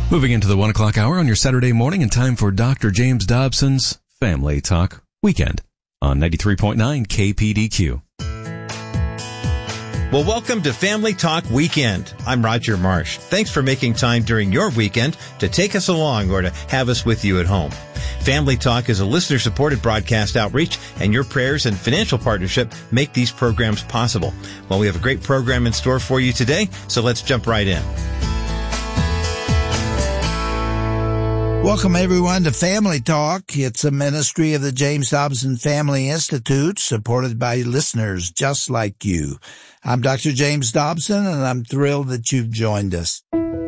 Moving into the 1 o'clock hour on your Saturday morning, and time for Dr. James Dobson's Family Talk Weekend on 93.9 KPDQ. Well, welcome to Family Talk Weekend. I'm Roger Marsh. Thanks for making time during your weekend to take us along or to have us with you at home. Family Talk is a listener-supported broadcast outreach, and your prayers and financial partnership make these programs possible. Well, we have a great program in store for you today, so let's jump right in. Welcome, everyone, to Family Talk. It's a ministry of the James Dobson Family Institute, supported by listeners just like you. I'm Dr. James Dobson, and I'm thrilled that you've joined us.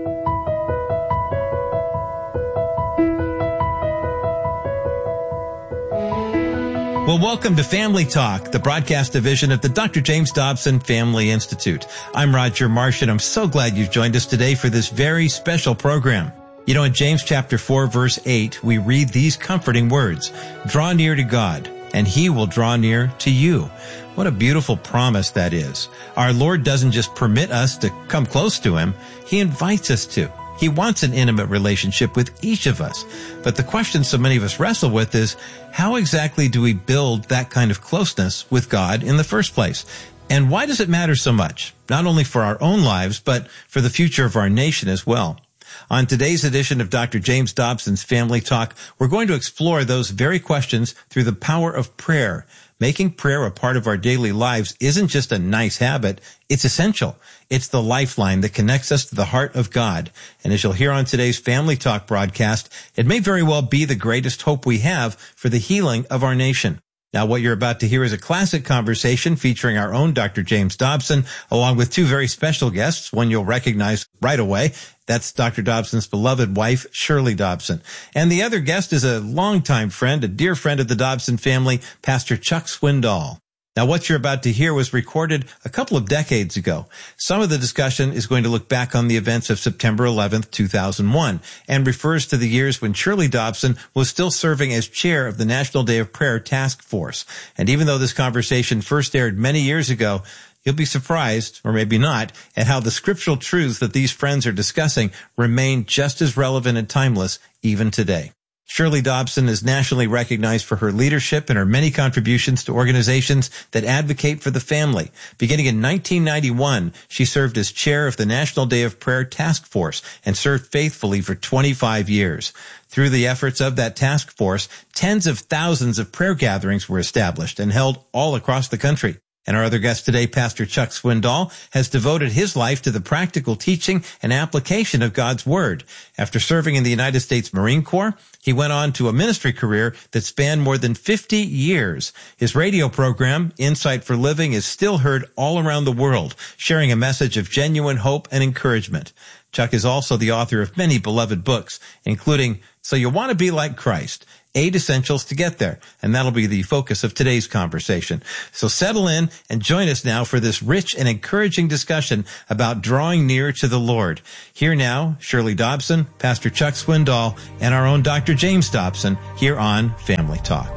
Well, welcome to Family Talk, the broadcast division of the Dr. James Dobson Family Institute. I'm Roger Marsh, and I'm so glad you've joined us today for this very special program. You know, in James chapter 4, verse 8, we read these comforting words, "Draw near to God, and he will draw near to you." What a beautiful promise that is. Our Lord doesn't just permit us to come close to him, he invites us to. He wants an intimate relationship with each of us. But the question so many of us wrestle with is, how exactly do we build that kind of closeness with God in the first place? And why does it matter so much? Not only for our own lives, but for the future of our nation as well. On today's edition of Dr. James Dobson's Family Talk, we're going to explore those very questions through the power of prayer. Making prayer a part of our daily lives isn't just a nice habit, it's essential. It's the lifeline that connects us to the heart of God. And as you'll hear on today's Family Talk broadcast, it may very well be the greatest hope we have for the healing of our nation. Now, what you're about to hear is a classic conversation featuring our own Dr. James Dobson, along with two very special guests, one you'll recognize right away. That's Dr. Dobson's beloved wife, Shirley Dobson. And the other guest is a longtime friend, a dear friend of the Dobson family, Pastor Chuck Swindoll. Now, what you're about to hear was recorded a couple of decades ago. Some of the discussion is going to look back on the events of September 11th, 2001, and refers to the years when Shirley Dobson was still serving as chair of the National Day of Prayer Task Force. And even though this conversation first aired many years ago, you'll be surprised, or maybe not, at how the scriptural truths that these friends are discussing remain just as relevant and timeless even today. Shirley Dobson is nationally recognized for her leadership and her many contributions to organizations that advocate for the family. Beginning in 1991, she served as chair of the National Day of Prayer Task Force and served faithfully for 25 years. Through the efforts of that task force, tens of thousands of prayer gatherings were established and held all across the country. And our other guest today, Pastor Chuck Swindoll, has devoted his life to the practical teaching and application of God's Word. After serving in the United States Marine Corps, he went on to a ministry career that spanned more than 50 years. His radio program, Insight for Living, is still heard all around the world, sharing a message of genuine hope and encouragement. Chuck is also the author of many beloved books, including So You Want to Be Like Christ, 8 Essentials to Get There, and that'll be the focus of today's conversation. So settle in and join us now for this rich and encouraging discussion about drawing near to the Lord. Here now, Shirley Dobson, Pastor Chuck Swindoll, and our own Dr. James Dobson here on Family Talk.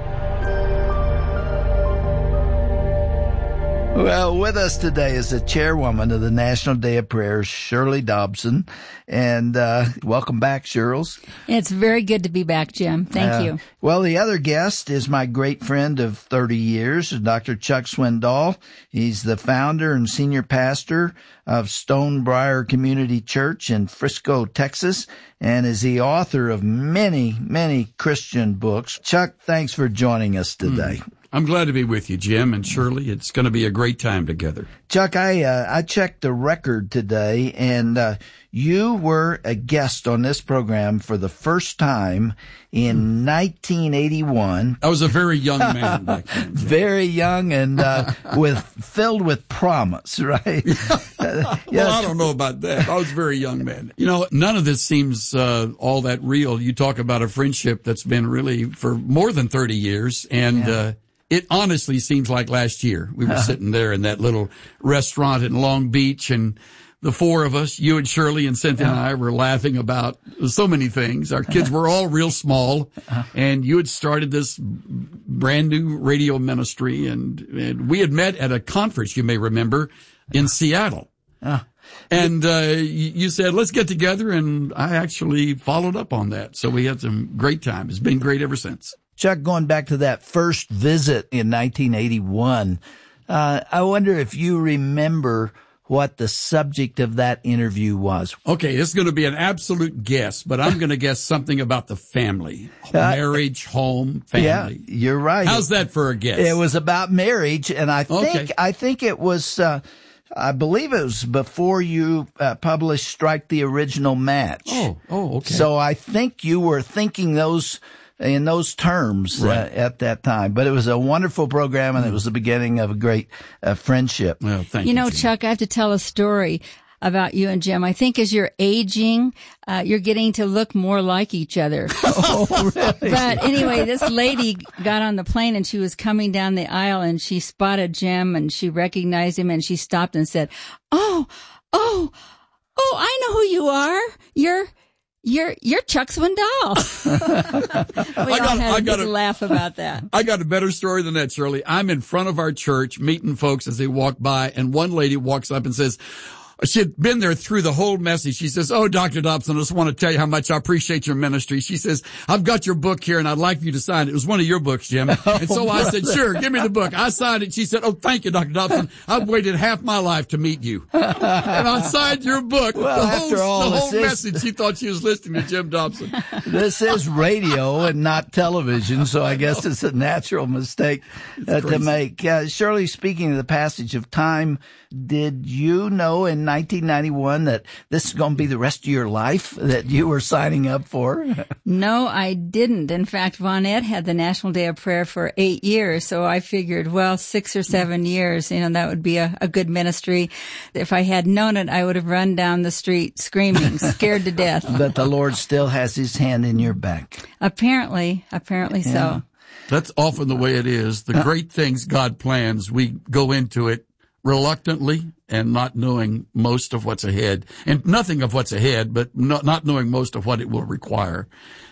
Well, with us today is the chairwoman of the National Day of Prayer, Shirley Dobson. And welcome back, Shirls. It's very good to be back, Jim. Thank you. Well, the other guest is my great friend of 30 years, Dr. Chuck Swindoll. He's the founder and senior pastor of Stonebriar Community Church in Frisco, Texas, and is the author of many, many Christian books. Chuck, thanks for joining us today. I'm glad to be with you, Jim and Shirley. It's going to be a great time together. Chuck, I checked the record today, and you were a guest on this program for the first time in 1981. I was a very young man back then. Very young and filled with promise, right? Well, I don't know about that. I was a very young man. You know, none of this seems all that real. You talk about a friendship that's been really for more than 30 years, and it honestly seems like last year. We were sitting there in that little restaurant in Long Beach, and the four of us, you and Shirley and Cynthia and I, were laughing about so many things. Our kids were all real small, and you had started this brand new radio ministry, and we had met at a conference, you may remember, in Seattle. And you said, let's get together, and I actually followed up on that. So we had some great time. It's been great ever since. Chuck, going back to that first visit in 1981, I wonder if you remember what the subject of that interview was. Okay, this is going to be an absolute guess, but I'm going to guess something about the family. Marriage, home, family. Yeah, you're right. How's that for a guess? It was about marriage, and I think it was, I believe it was before you published Strike the Original Match. Oh, okay. So I think you were thinking in those terms at that time. But it was a wonderful program, and it was the beginning of a great friendship. Well, thank you, Jim. Chuck, I have to tell a story about you and Jim. I think as you're aging, you're getting to look more like each other. Oh, really? But anyway, this lady got on the plane, and she was coming down the aisle, and she spotted Jim, and she recognized him, and she stopped and said, Oh, I know who you are. You're Chuck Swindoll. We all had a big laugh about that. I got a better story than that, Shirley. I'm in front of our church meeting folks as they walk by, and one lady walks up and says, she had been there through the whole message. She says, "Oh, Dr. Dobson, I just want to tell you how much I appreciate your ministry." She says, "I've got your book here, and I'd like you to sign it." It was one of your books, Jim. And so I said, "Sure, give me the book." I signed it. She said, "Oh, thank you, Dr. Dobson. I've waited half my life to meet you." And I signed your book. Well, the whole message, she thought she was listening to Jim Dobson. This is radio and not television, so I guess it's a natural mistake to make. Shirley, speaking of the passage of time, did you know in 1991 that this is going to be the rest of your life that you were signing up for? No, I didn't. In fact, Von Ed had the National Day of Prayer for 8 years, so I figured, 6 or 7 years, that would be a good ministry. If I had known it, I would have run down the street screaming, scared to death. But the Lord still has his hand in your back. Apparently so. That's often the way it is. The great things God plans, we go into it reluctantly and not knowing most of what's ahead, and nothing of what's ahead, but not knowing most of what it will require.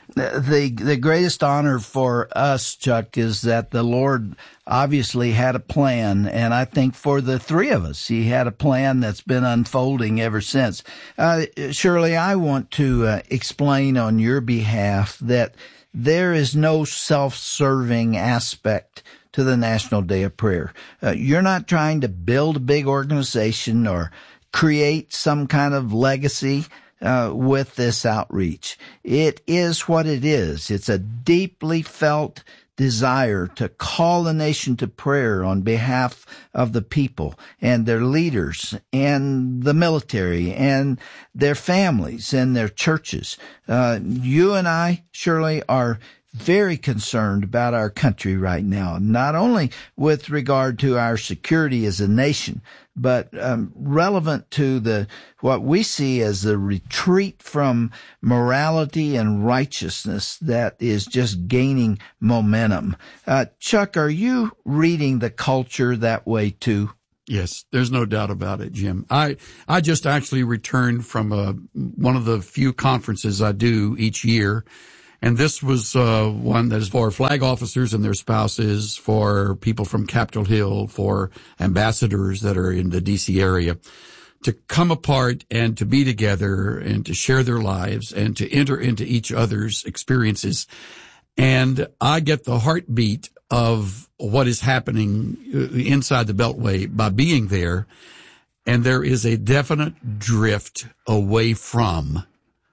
The greatest honor for us, Chuck, is that the Lord obviously had a plan, and I think for the three of us, he had a plan that's been unfolding ever since. Shirley, I want to explain on your behalf that there is no self-serving aspect to the National Day of Prayer. You're not trying to build a big organization or create some kind of legacy with this outreach. It is what it is. It's a deeply felt desire to call the nation to prayer on behalf of the people and their leaders and the military and their families and their churches. You and I, Shirley, are very concerned about our country right now, not only with regard to our security as a nation, but relevant to what we see as the retreat from morality and righteousness that is just gaining momentum. Chuck, are you reading the culture that way too? Yes, there's no doubt about it, Jim. I just actually returned from one of the few conferences I do each year. And this was one that is for flag officers and their spouses, for people from Capitol Hill, for ambassadors that are in the D.C. area, to come apart and to be together and to share their lives and to enter into each other's experiences. And I get the heartbeat of what is happening inside the Beltway by being there. And there is a definite drift away from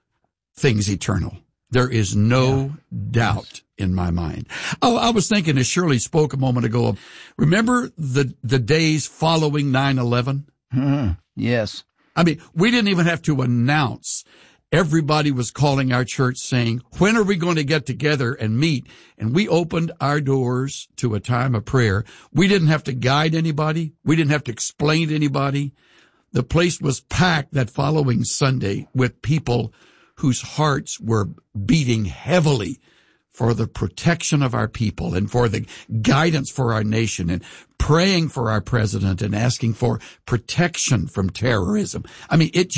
things eternal. There is no doubt in my mind. Oh, I was thinking, as Shirley spoke a moment ago, remember the days following 9/11? Mm-hmm. Yes. I mean, we didn't even have to announce. Everybody was calling our church saying, when are we going to get together and meet? And we opened our doors to a time of prayer. We didn't have to guide anybody. We didn't have to explain to anybody. The place was packed that following Sunday with people whose hearts were beating heavily for the protection of our people and for the guidance for our nation and praying for our president and asking for protection from terrorism. I mean, it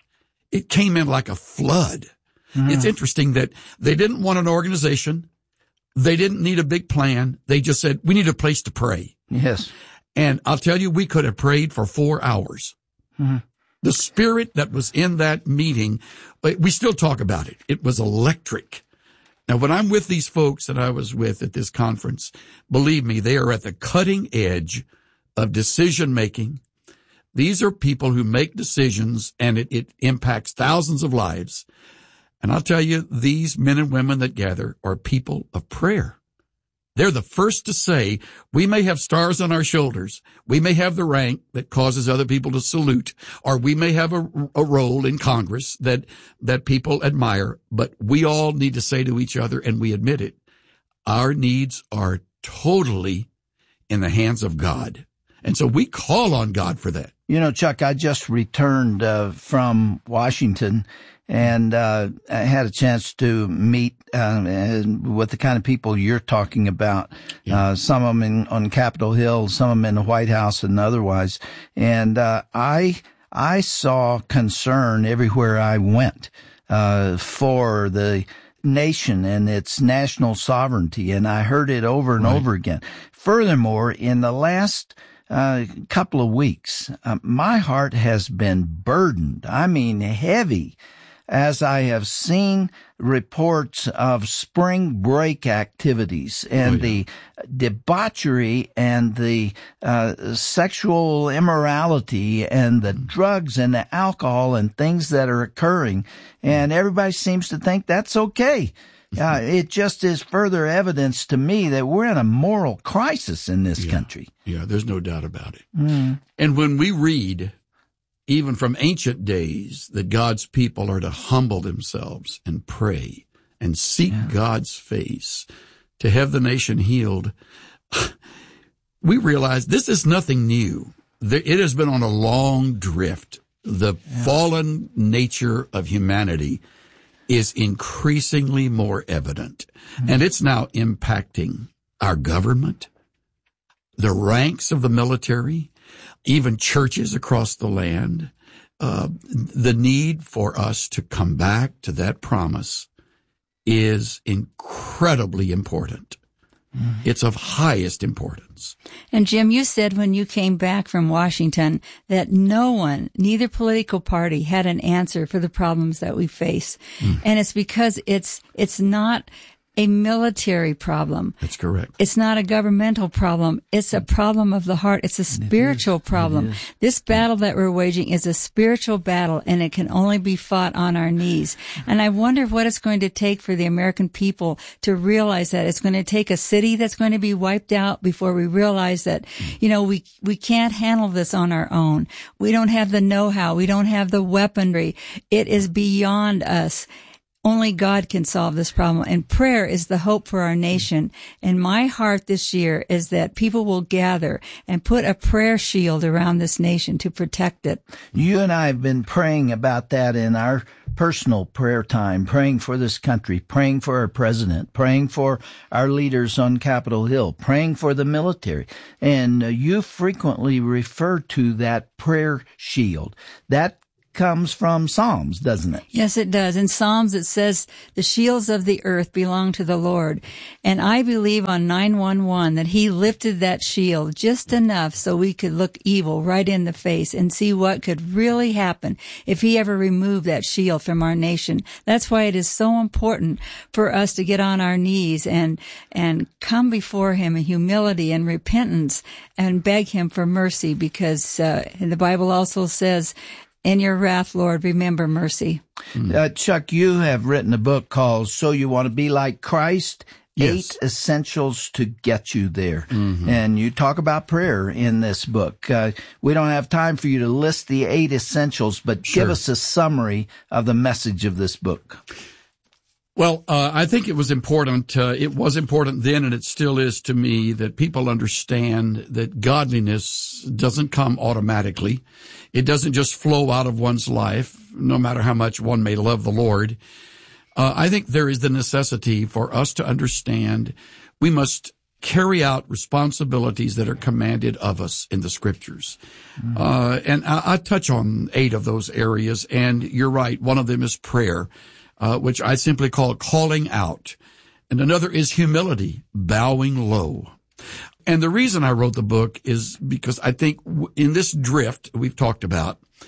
came in like a flood. Mm. It's interesting that they didn't want an organization. They didn't need a big plan. They just said, we need a place to pray. Yes. And I'll tell you, we could have prayed for 4 hours. Mm. The spirit that was in that meeting, we still talk about it. It was electric. Now, when I'm with these folks that I was with at this conference, believe me, they are at the cutting edge of decision making. These are people who make decisions, and it impacts thousands of lives. And I'll tell you, these men and women that gather are people of prayer. They're the first to say, we may have stars on our shoulders, we may have the rank that causes other people to salute, or we may have a role in Congress that people admire, but we all need to say to each other, and we admit it, our needs are totally in the hands of God. And so we call on God for that. You know, Chuck, I just returned from Washington, and I had a chance to meet with the kind of people you're talking about. Yeah. Some of them on Capitol Hill, some of them in the White House, and otherwise. And I saw concern everywhere I went for the nation and its national sovereignty, and I heard it over and over again. Furthermore, in the last couple of weeks, my heart has been burdened. I mean, heavy, as I have seen reports of spring break activities and the debauchery and the sexual immorality and the drugs and the alcohol and things that are occurring. And everybody seems to think that's okay. It just is further evidence to me that we're in a moral crisis in this country. Yeah, there's no doubt about it. And when we read, even from ancient days, that God's people are to humble themselves and pray and seek God's face to have the nation healed, we realize this is nothing new. It has been on a long drift. The fallen nature of humanity is increasingly more evident, and it's now impacting our government, the ranks of the military, even churches across the land. The need for us to come back to that promise is incredibly important. It's of highest importance. And Jim, you said when you came back from Washington that no one, neither political party, had an answer for the problems that we face. And it's because it's not a military problem. That's correct. It's not a governmental problem. It's a problem of the heart. It's a spiritual problem. This battle that we're waging is a spiritual battle, and it can only be fought on our knees. And I wonder what it's going to take for the American people to realize that. It's going to take a city that's going to be wiped out before we realize that, you know, we can't handle this on our own. We don't have the know-how. We don't have the weaponry. It is beyond us. Only God can solve this problem, and prayer is the hope for our nation. And my heart this year is that people will gather and put a prayer shield around this nation to protect it. You and I have been praying about that in our personal prayer time, praying for this country, praying for our president, praying for our leaders on Capitol Hill, praying for the military. And you frequently refer to that prayer shield. That comes from Psalms, doesn't it? Yes, it does. In Psalms, it says, the shields of the earth belong to the Lord. And I believe on 911 that he lifted that shield just enough so we could look evil right in the face and see what could really happen if he ever removed that shield from our nation. That's why it is so important for us to get on our knees and come before him in humility and repentance and beg him for mercy, because the Bible also says, in your wrath, Lord, remember mercy. Chuck, you have written a book called So You Want to Be Like Christ, Yes. 8 Essentials to Get You There. And you talk about prayer in this book. We don't have time for you to list the 8 essentials, but give us a summary of the message of this book. Well, I think it was important. It was important then, and it still is to me, that people understand that godliness doesn't come automatically. It doesn't just flow out of one's life, no matter how much one may love the Lord. I think there is the necessity for us to understand we must carry out responsibilities that are commanded of us in the Scriptures. And I touch on 8 of those areas, and you're right, one of them is prayer, which I simply call calling out. And another is humility, bowing low. And the reason I wrote the book is because I think in this drift we've talked about,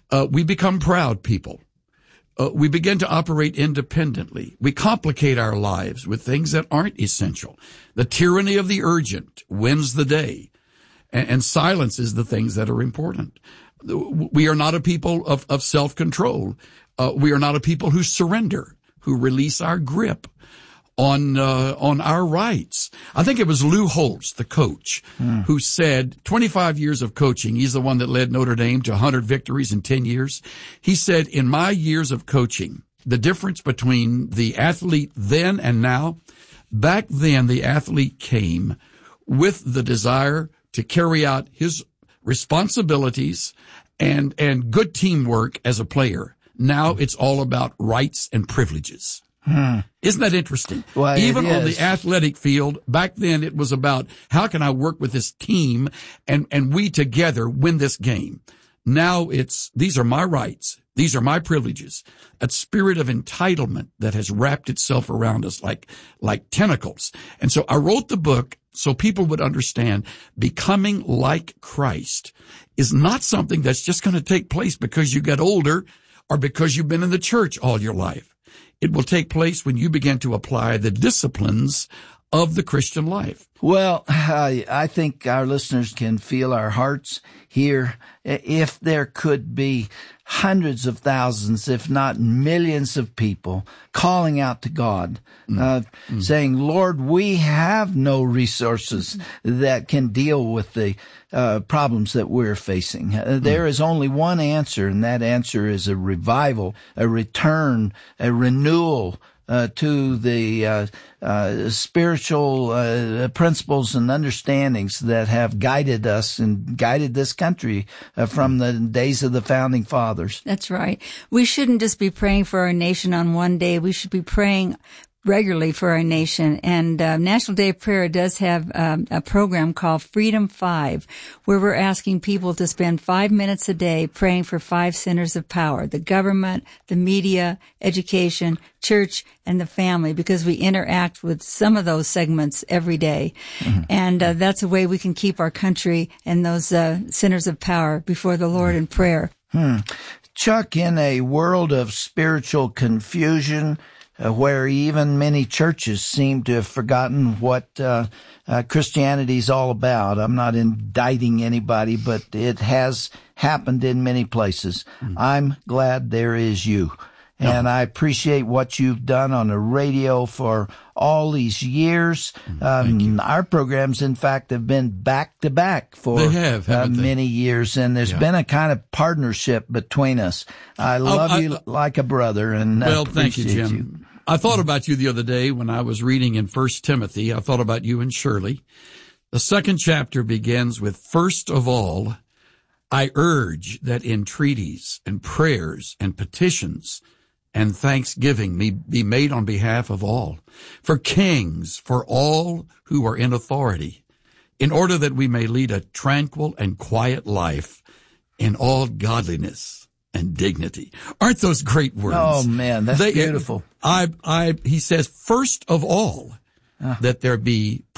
We become proud people. We begin to operate independently. We complicate our lives with things that aren't essential. The tyranny of the urgent wins the day and silences the things that are important. We are not a people of self-control. We are not a people who surrender, who release our grip on our rights. I think it was Lou Holtz, the coach, who said 25 years of coaching. He's the one that led Notre Dame to 100 victories in 10 years. He said, in my years of coaching, the difference between the athlete then and now, back then the athlete came with the desire to carry out his responsibilities and good teamwork as a player. Now it's all about rights and privileges. Isn't that interesting? Well, even on the athletic field, back then it was about how can I work with this team and we together win this game. Now it's, these are my rights. These are my privileges. A spirit of entitlement that has wrapped itself around us like tentacles. And so I wrote the book so people would understand becoming like Christ is not something that's just going to take place because you get older or because you've been in the church all your life. It will take place when you begin to apply the disciplines of the Christian life. Well, I think our listeners can feel our hearts here. If there could be hundreds of thousands, if not millions of people calling out to God, saying, Lord, we have no resources that can deal with the problems that we're facing. There is only one answer, and that answer is a revival, a return, a renewal to the spiritual principles and understandings that have guided us and guided this country from the days of the founding fathers. That's right. We shouldn't just be praying for our nation on one day. We should be praying regularly for our nation. And National Day of Prayer does have a program called Freedom 5, where we're asking people to spend 5 minutes a day praying for 5 centers of power: the government, the media, education, church, and the family, because we interact with some of those segments every day. And that's a way we can keep our country and those centers of power before the Lord in prayer. Chuck, in a world of spiritual confusion, where even many churches seem to have forgotten what Christianity is all about. I'm not indicting anybody, but it has happened in many places. I'm glad there is you. And I appreciate what you've done on the radio for all these years. Our programs, in fact, have been back to back for many years, and there's been a kind of partnership between us. I love you like a brother, and well, thank you, Jim. You. I thought about you the other day when I was reading in 1 Timothy. I thought about you and Shirley. The 2nd chapter begins with, first of all, I urge that entreaties and prayers and petitions and thanksgiving be made on behalf of all, for kings, for all who are in authority, in order that we may lead a tranquil and quiet life in all godliness and dignity. Aren't those great words? Oh man, that's beautiful. He says, first of all, that there be